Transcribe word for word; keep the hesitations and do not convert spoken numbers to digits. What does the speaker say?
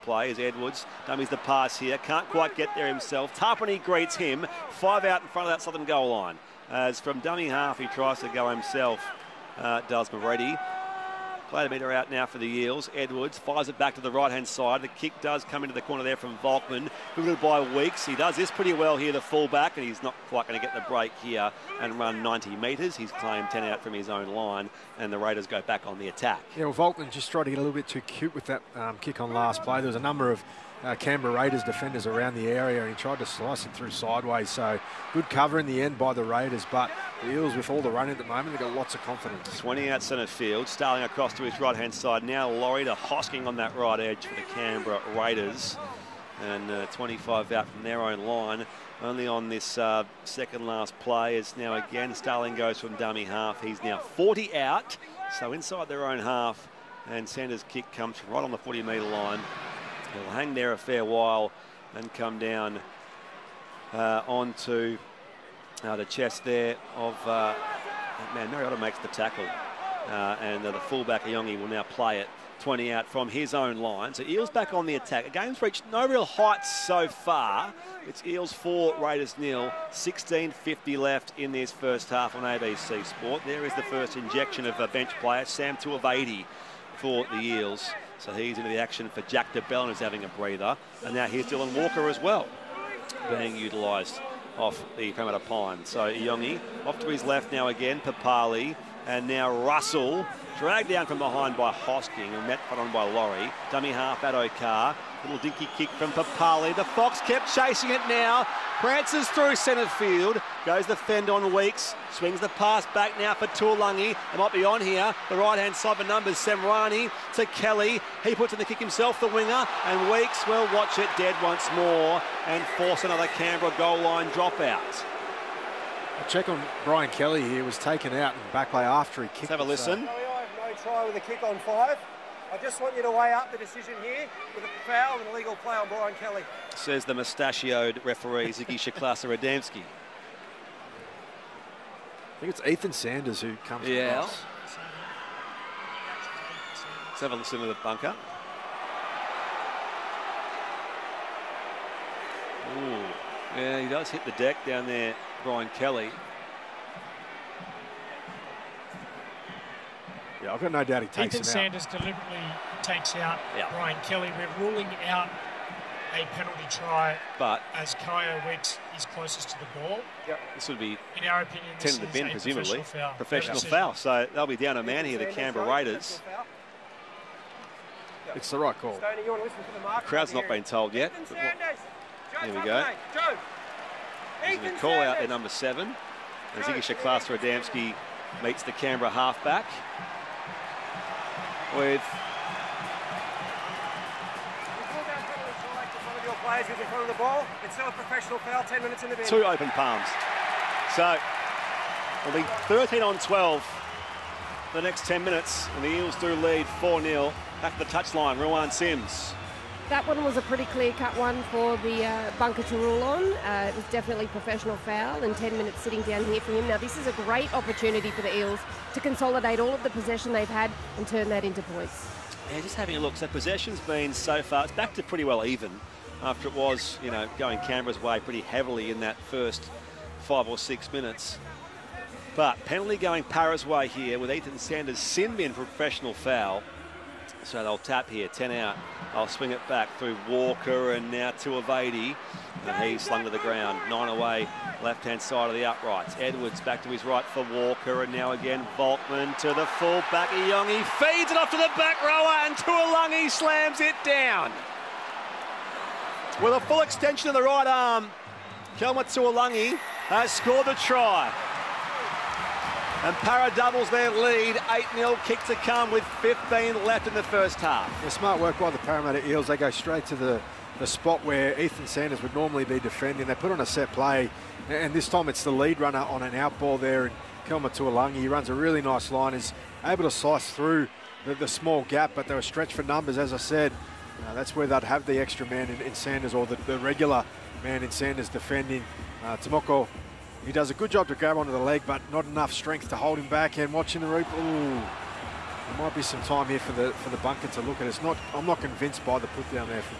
play as Edwards dummies the pass here, can't quite get there himself. Tarpany greets him, five out in front of that southern goal line. As from dummy half he tries to go himself, uh, does Moretti. Play the meter out now for the Eels. Edwards fires it back to the right-hand side. The kick does come into the corner there from Volkman. Good by Weeks. He does this pretty well here, the fullback, and he's not quite going to get the break here and run ninety metres. He's claimed ten out from his own line, and the Raiders go back on the attack. Yeah, well, Volkman just tried to get a little bit too cute with that um, kick on last play. There was a number of uh, Canberra Raiders defenders around the area, and he tried to slice it through sideways. So good cover in the end by the Raiders, but the Eels, with all the running at the moment, they've got lots of confidence. twenty out centre field. Starling across to his right-hand side. Now Laurie to Hosking on that right edge for the Canberra Raiders. And uh, twenty-five out from their own line. Only on this uh, second last play is now again Starling goes from dummy half. He's now forty out. So inside their own half. And Sanders' kick comes from right on the forty metre line. He'll hang there a fair while and come down uh, onto uh, the chest there of, uh, man, Mariota makes the tackle. Uh, and uh, the fullback, Iongi, will now play it. twenty out from his own line. So Eels back on the attack. The game's reached no real heights so far. It's Eels four, Raiders nil. sixteen fifty left in this first half on A B C Sport. There is the first injection of a bench player, Sam Tuivasa for the Eels. So he's into the action for Jack DeBellin, who's having a breather. And now here's Dylan Walker as well, being utilised off the Parramatta Pine. So Iongi off to his left now again, Papali, and now Russell, dragged down from behind by Hosking and met on by Laurie. Dummy half at Okar. Little dinky kick from Papali. The Fox kept chasing it now. Prances through centre field. Goes the fend on Weeks. Swings the pass back now for Tuolangi. It might be on here. The right-hand side for numbers. Semrani to Kelly. He puts in the kick himself, the winger. And Weeks will watch it dead once more and force another Canberra goal line dropout. A check on Brian Kelly here, was taken out in back play after he kicked. Let's have a listen. No try with a kick on five. I just want you to weigh up the decision here with a foul and a legal play on Brian Kelly. Says the mustachioed referee, Ziggy Shaklasa-Radamski. I think it's Ethan Sanders who comes yeah. across. Let's have a listen to the bunker. Ooh. Yeah, he does hit the deck down there, Brian Kelly. Yeah, I've got no doubt he takes Ethan him Sanders out. deliberately takes out yeah. Brian Kelly. We're ruling out a penalty try, but as Kyo Weeks is closest to the ball. Yep. This would be, in our opinion, ten in the bin, presumably. Professional foul. Professional foul. So they'll be down a man here, the Canberra Raiders. It's the right call. Stoney, you want to listen to the mark? The crowd's not been told yet. Here we go. There's a call out there, number seven. And Ziggy Shaklasa-Radamski meets the Canberra halfback with players in front of the ball. It's still a professional foul, ten minutes in the bin. Two open palms. So it'll be thirteen on twelve for the next ten minutes, and the Eels do lead four nil. Back to the touchline, Ruan Sims. That one was a pretty clear-cut one for the uh, bunker to rule on. Uh, it was definitely professional foul, and ten minutes sitting down here for him. Now, this is a great opportunity for the Eels to consolidate all of the possession they've had and turn that into points. Yeah, just having a look. So possession's been so far, it's back to pretty well even after it was, you know, going Canberra's way pretty heavily in that first five or six minutes. But penalty going Para's way here with Ethan Sanders' sin bin for professional foul. So they'll tap here, ten out. I'll swing it back through Walker and now Tuivasa. And he's slung to the ground. Nine away, left-hand side of the uprights. Edwards back to his right for Walker. And now again, Volkman to the full back. Iongi feeds it off to the back rower and Tuolangi slams it down. With a full extension of the right arm, Kelma Tuolangi has scored the try. And Para doubles their lead, eight nil, kick to come with fifteen left in the first half. Yeah, smart work by the Parramatta Eels. They go straight to the, the spot where Ethan Sanders would normally be defending. They put on a set play, and this time it's the lead runner on an out ball there. And Kelma Tuolangi, he runs a really nice line, is able to slice through the, the small gap, but they were stretched for numbers, as I said. Uh, that's where they'd have the extra man in, in Sanders, or the, the regular man in Sanders defending. Uh, Tomoko, he does a good job to grab onto the leg, but not enough strength to hold him back. And watching the replay, ooh, There might be some time here for the for the bunker to look at. It's not. I'm not convinced by the put down there.